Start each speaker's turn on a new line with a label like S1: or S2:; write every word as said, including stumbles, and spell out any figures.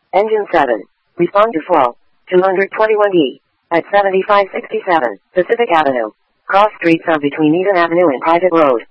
S1: Engine seven. Respond to fall. two twenty-one D. At seventy-five sixty-seven Pacific Avenue. Cross streets are between Eden Avenue and Private Road.